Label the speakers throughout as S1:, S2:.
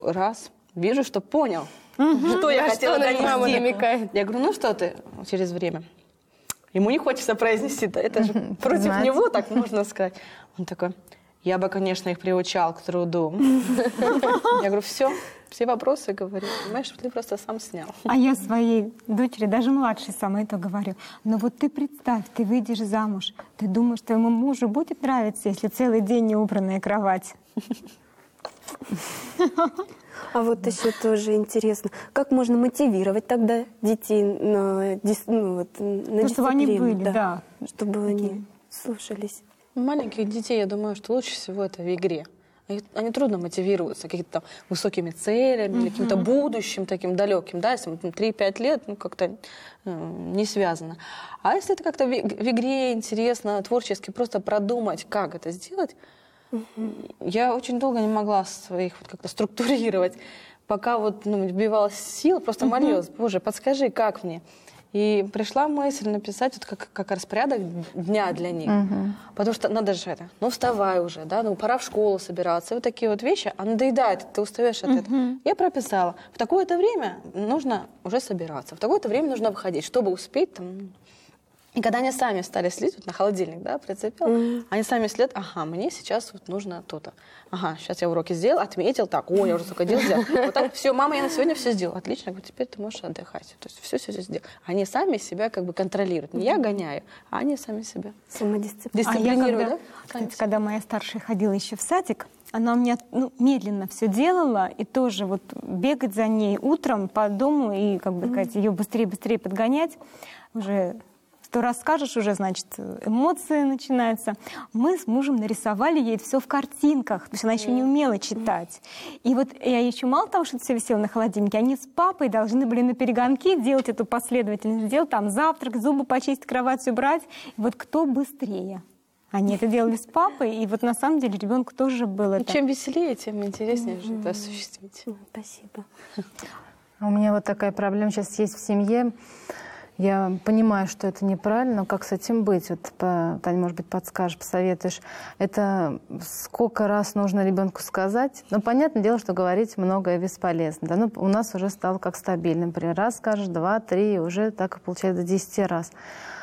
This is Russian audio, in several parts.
S1: раз вижу, что понял, что я хотела донести. Я говорю, ну что ты через время? Ему не хочется произнести, да, это же против него, так можно сказать. Он такой, я бы, конечно, их приучал к труду. Я говорю, все вопросы, говорю, понимаешь, ты просто сам снял.
S2: А я своей дочери, даже младшей самой это говорю. Но вот ты представь, ты выйдешь замуж, ты думаешь, твоему мужу будет нравиться, если целый день не убранная кровать?
S3: А вот еще тоже интересно, как можно мотивировать тогда детей на дисциплину?
S2: Чтобы они были, да.
S3: Чтобы они слушались.
S1: Маленьких детей, я думаю, что лучше всего это в игре. Они трудно мотивируются какими-то высокими целями, или каким-то будущим таким далеким, да, если 3-5 лет, ну, как-то не связано. А если это как-то в игре интересно, творчески, просто продумать, как это сделать, я очень долго не могла своих вот как-то структурировать, пока вот вбивалась сил, просто молилась, Боже, подскажи, как мне. И пришла мысль написать вот как распорядок дня для них. Потому что надо же вставай уже, да, пора в школу собираться. И вот такие вот вещи, а надоедает, ты устаешь от этого. Я прописала, в такое-то время нужно уже собираться, в такое-то время нужно выходить, чтобы успеть там. И когда они сами стали следить, вот на холодильник, да, прицепил, они сами следят, ага, мне сейчас вот нужно то-то. Ага, сейчас я уроки сделал, отметил, так, я уже столько дел сделал. Вот так, все, мама, я на сегодня все сделала. Отлично, говорю, теперь ты можешь отдыхать. То есть все сделал. Они сами себя как бы контролируют. Не я гоняю, а они сами себя.
S3: Дисциплинируют,
S2: да? Кстати, когда моя старшая ходила еще в садик, она у меня медленно все делала, и тоже вот бегать за ней утром по дому и, как бы сказать, ее быстрее подгонять уже... 100 раз скажешь, уже, значит, эмоции начинаются. Мы с мужем нарисовали ей все в картинках, потому что она еще не умела читать. И вот я еще мало того, что это все висело на холодильнике, они с папой должны были на перегонки делать эту последовательность, сделать там завтрак, зубы почистить, кровать убрать. И вот кто быстрее? Они это делали с папой, и вот на самом деле ребенку тоже было это.
S1: Чем веселее, тем интереснее же это осуществить.
S3: Спасибо.
S4: У меня вот такая проблема сейчас есть в семье. Я понимаю, что это неправильно, но как с этим быть? Вот, Таня, может быть, подскажешь, посоветуешь. Это сколько раз нужно ребенку сказать? Ну, понятное дело, что говорить многое бесполезно. Да? Ну, у нас уже стало как стабильно. Например, раз скажешь, 2, 3, уже так и получается до 10 раз.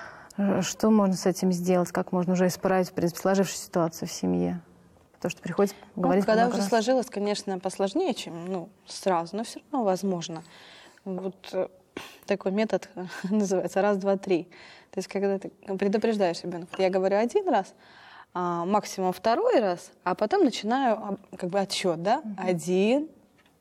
S4: Что можно с этим сделать? Как можно уже исправить, в принципе, сложившуюся ситуацию в семье? Потому что приходится говорить
S1: когда
S4: много
S1: уже
S4: раз.
S1: Сложилось, конечно, посложнее, чем сразу, но все равно возможно. Вот такой метод называется раз, два, три. То есть когда ты предупреждаешь ребенка. Я говорю 1 раз, максимум 2 раз, а потом начинаю как бы отсчет, да? 1,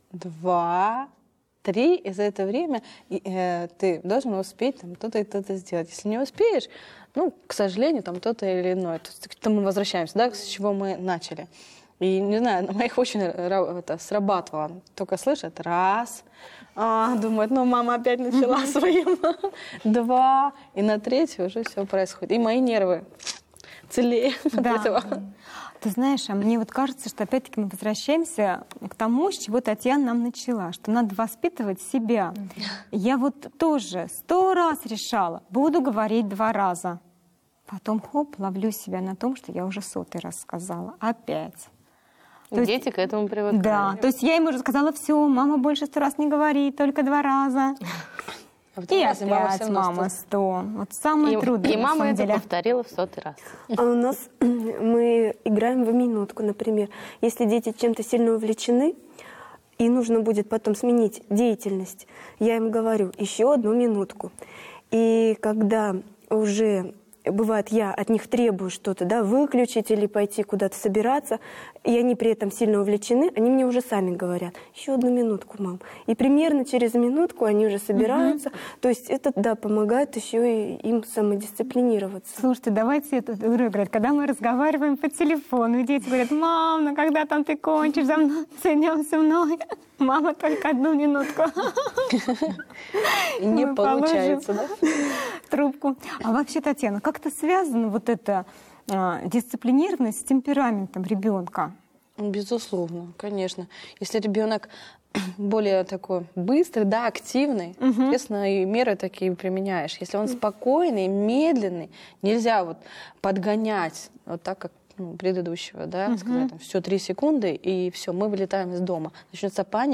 S1: 2, 3, и за это время ты должен успеть там то-то и то-то сделать. Если не успеешь, к сожалению, там то-то или иное. То есть мы возвращаемся, да, с чего мы начали. И, не знаю, на моих очень срабатывало. Только слышат, раз, думают, мама опять начала своим, 2, и на 3 уже все происходит. И мои нервы целее от этого.
S2: Ты знаешь, а мне вот кажется, что опять-таки мы возвращаемся к тому, с чего Татьяна нам начала, что надо воспитывать себя. Я вот тоже 100 раз решала, буду говорить 2 раза. Потом, ловлю себя на том, что я уже 100-й раз сказала. Опять.
S5: Дети к этому привыкают.
S2: Да, то есть я ему уже сказала, все, мама больше 100 раз не говорит, только 2 раза. И опять мама 100. Вот самое трудное.
S5: И мама это повторила в 100-й раз.
S3: А у нас мы играем в минутку, например. Если дети чем-то сильно увлечены, и нужно будет потом сменить деятельность, я им говорю, еще 1 минутку. И когда уже... Бывает, я от них требую что-то, да, выключить или пойти куда-то собираться, и они при этом сильно увлечены, они мне уже сами говорят, еще 1 минутку, мам. И примерно через минутку они уже собираются. То есть это, да, помогает еще и им самодисциплинироваться.
S2: Слушайте, давайте эту игру играть. Когда мы разговариваем по телефону, и дети говорят, мам, ну когда там ты кончишь, за мной, соединёшься со мной? Мама, только 1 минутку.
S1: Не получается, да?
S2: Трубку. А вообще, Татьяна, как-то связана вот эта дисциплинированность с темпераментом ребенка?
S1: Безусловно, конечно. Если ребенок более такой быстрый, да, активный, соответственно, и меры такие применяешь. Если он спокойный, медленный, нельзя вот подгонять вот так, как предыдущего, да, сказать, все 3 секунды, и все, мы вылетаем из дома. Начнется паника.